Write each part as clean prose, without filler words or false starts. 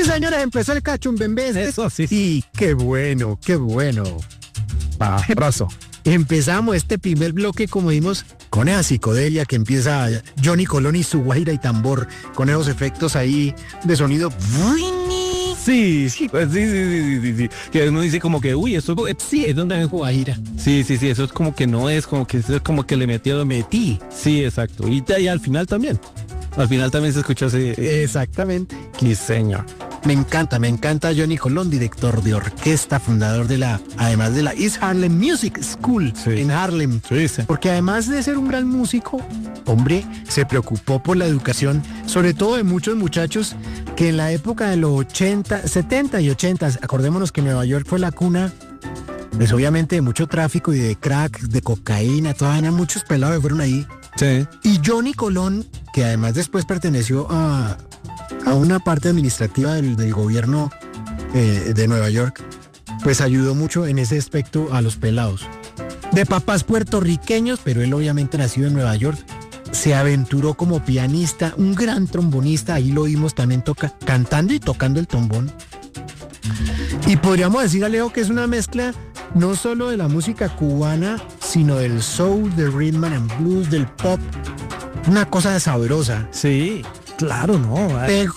señores, empezó el cachumbembé. Eso sí. Y qué bueno, qué bueno. Abrazo. Empezamos este primer bloque, como dimos, con esa psicodelia que empieza Johnny Colón y su guajira y tambor, con esos efectos ahí de sonido. Sí, pues sí. Que uno dice como que, uy, eso sí, es donde es Guajira. Sí, eso es como que no es, como que eso es como que le metí. Sí, exacto. Y al final también. Al final también se escucha así. Exactamente. Sí, señor. Me encanta Johnny Colón, director de orquesta, fundador además de la East Harlem Music School en Harlem. Sí. Porque además de ser un gran músico, hombre, se preocupó por la educación, sobre todo de muchos muchachos que en la época de los 80, 70 y 80, acordémonos que Nueva York fue la cuna, pues obviamente de mucho tráfico y de crack, de cocaína, todavía muchos pelados que fueron ahí. Sí. Y Johnny Colón, que además después perteneció a una parte administrativa del gobierno de Nueva York, pues ayudó mucho en ese aspecto a los pelados. De papás puertorriqueños, pero él obviamente nacido en Nueva York, se aventuró como pianista, un gran trombonista, ahí lo vimos también cantando y tocando el trombón. Y podríamos decir, Alejo, que es una mezcla no solo de la música cubana, sino del soul, del rhythm and blues, del pop, una cosa sabrosa. Sí. Claro, no.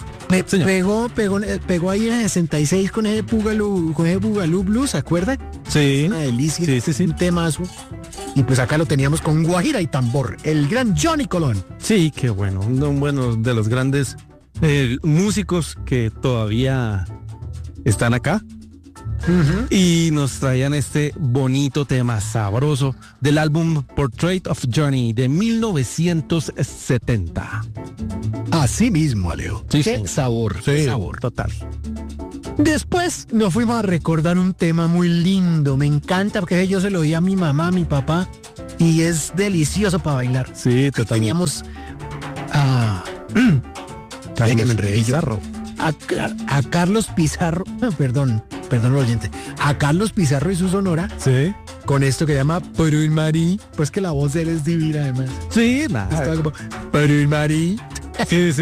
Pegó ahí en el 66 con ese Boogaloo Blues, ¿se acuerdan? Sí. Una delicia. Sí. Un temazo. Y pues acá lo teníamos con guajira y tambor, el gran Johnny Colón. Sí, qué bueno. Uno de los grandes músicos que todavía están acá. Uh-huh. Y nos traían este bonito tema sabroso del álbum Portrait of Johnny de 1970. Así mismo, Alejo. Sí, qué sabor, qué sabor. Total. Después nos fuimos a recordar un tema muy lindo. Me encanta porque yo se lo di a mi mamá, a mi papá, y es delicioso para bailar. Sí, totalmente. Teníamos a Carlos Pizarro, perdón oyente, a Carlos Pizarro y su sonora, sí, con esto que llama Por un Marí, pues que la voz de él es divina además. Sí, nada. Por un Marí. Sí.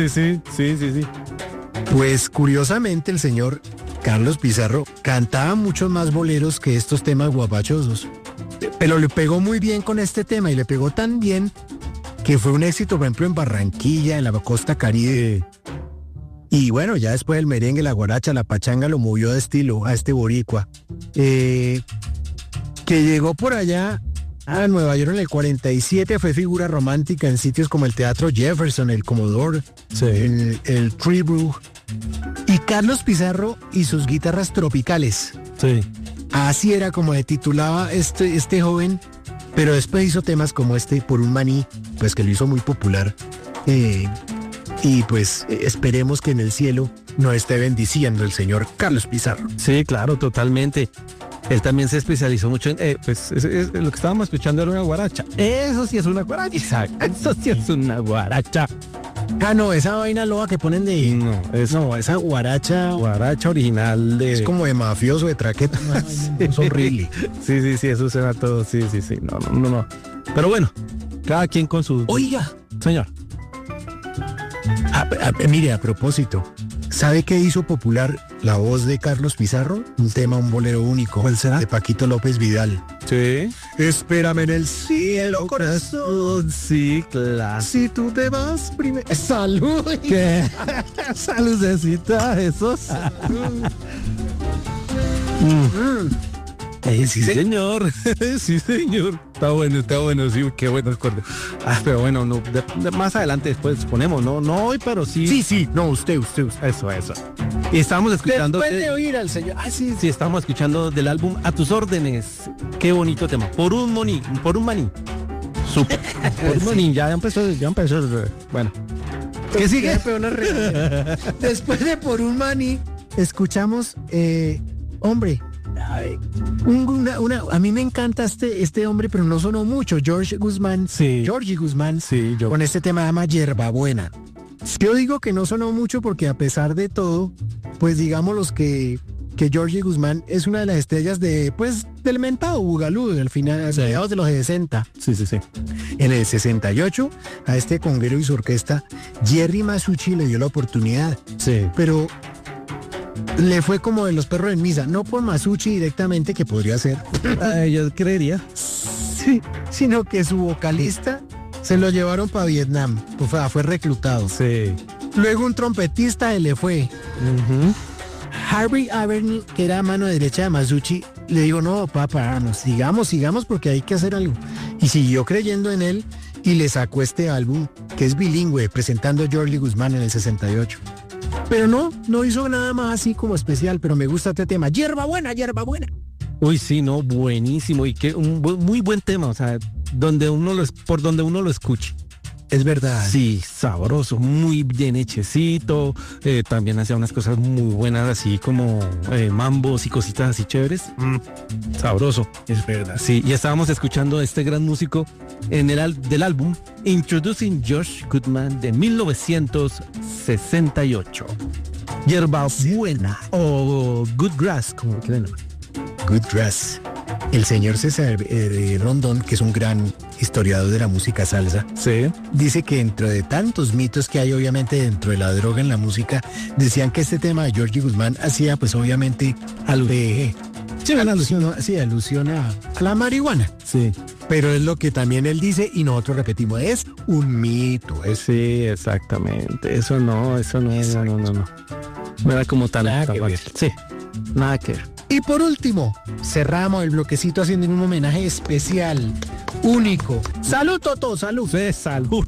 Pues curiosamente el señor Carlos Pizarro cantaba muchos más boleros que estos temas guapachosos, pero le pegó muy bien con este tema y le pegó tan bien que fue un éxito, por ejemplo, en Barranquilla, en la costa Caribe. Y bueno, ya después el merengue, la guaracha, la pachanga lo movió de estilo a este boricua. Que llegó por allá a Nueva York en el 47, fue figura romántica en sitios como el Teatro Jefferson, el Commodore, sí, el Treebrook. Y Carlos Pizarro y sus guitarras tropicales. Sí. Así era como se titulaba este joven, pero después hizo temas como este Por un Maní, pues que lo hizo muy popular. Y pues esperemos que en el cielo nos esté bendiciendo el señor Carlos Pizarro. Sí, claro, totalmente. Él también se especializó mucho en, pues lo que estábamos escuchando era una guaracha. Eso sí es una guaracha. Eso sí es una guaracha. Ah, no, esa vaina loba que ponen de... No, esa guaracha... Guaracha original de... Es como de mafioso, de traqueta. Sí. Es horrible. Sí, eso suena todo. Sí. No. Pero bueno, cada quien con su... Oiga. Señor. Mire, a propósito, ¿sabe qué hizo popular la voz de Carlos Pizarro? Un bolero único. ¿Cuál será? De Paquito López Vidal. Sí. Espérame en el cielo, corazón. Sí, claro. Si tú te vas primero. ¡Salud! ¿Qué? Saludcita, eso. Sí, señor. Sí, señor. Está bueno, sí, qué bueno acorde. Pero bueno, no, más adelante después ponemos, no hoy, pero sí. Sí, no, usted. Eso. Y estábamos escuchando. Después de oír al señor. Sí, estábamos escuchando del álbum A tus órdenes. Qué bonito tema. Por un maní. Súper. Por un maní, ya empezó. Bueno. ¿Qué sigue? Después de Por un Maní, escuchamos, hombre. A mí me encanta este hombre, pero no sonó mucho. Georgie Guzmán, sí, con este tema llama Yerbabuena. Yo digo que no sonó mucho porque a pesar de todo, pues digamos que Georgie Guzmán es una de las estrellas del mentado Boogaloo, del final, a mediados de los 60. Sí. En el 68, a este conguero y su orquesta, Jerry Masucci le dio la oportunidad. Sí. Pero le fue como de los perros en misa, no por Masucci directamente, que podría ser, Yo creería. sí, sino que su vocalista se lo llevaron para Vietnam, fue reclutado. Sí. Luego un trompetista le fue. Ujú. Harvey Aberney, que era mano derecha de Masucci, le dijo, no, papá, sigamos porque hay que hacer algo. Y siguió creyendo en él y le sacó este álbum, que es bilingüe, presentando a Jordi Guzmán en el 68. Pero no hizo nada más así como especial, pero me gusta este tema. Hierba buena, hierba buena. Uy, sí, no, buenísimo. Y que muy buen tema, o sea, por donde uno lo escuche. Es verdad. Sí, sabroso, muy bien hechecito. También hacía unas cosas muy buenas, así como mambos y cositas así chéveres. Sabroso. Es verdad. Sí, y estábamos escuchando a este gran músico del álbum Introducing Josh Goodman de 1968. Hierba buena o Good Grass, como quieran llamar. Good Grass. El señor César Rondón, que es un gran historiador de la música salsa, Sí. dice que dentro de tantos mitos que hay obviamente dentro de la droga en la música, decían que este tema de Jordi Guzmán hacía pues obviamente alusión a la marihuana. Sí. Pero es lo que también él dice y nosotros repetimos, es un mito. Sí, exactamente. Eso no. No era como tan... Nada que tan- ver. Sí, nada que ver. Y por último, cerramos el bloquecito haciendo un homenaje especial, único. ¡Salud, Toto! ¡Salud! Sí, salud.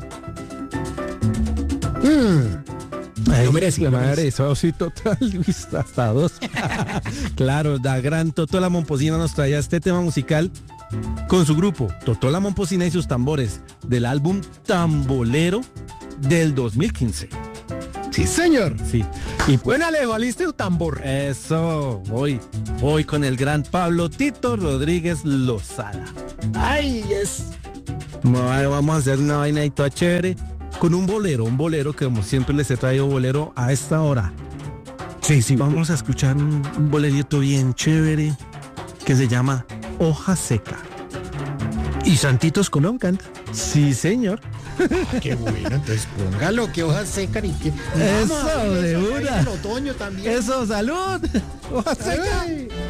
Lo merece, la lo madre, merece. eso sí, total, Luis, hasta dos. Claro, la gran Totó la Momposina nos traía este tema musical con su grupo, Totó la Momposina y sus tambores, del álbum Tambolero del 2015. Sí, señor. Sí, y pues Bueno, Alejo, aliste tu tambor. eso, voy con el gran Pablo Tito Rodríguez Lozada. ¡Ay, es! Vamos a hacer una vaina ahí toda chévere con un bolero que como siempre les he traído bolero a esta hora. Sí. Vamos a escuchar un bolerito bien chévere que se llama Hoja Seca. Y Santitos Colón canta. Sí, señor. Qué bueno, entonces póngalo, que hojas secan y que... Eso, de una. El otoño también. Eso, salud. Hoja Seca. Ay.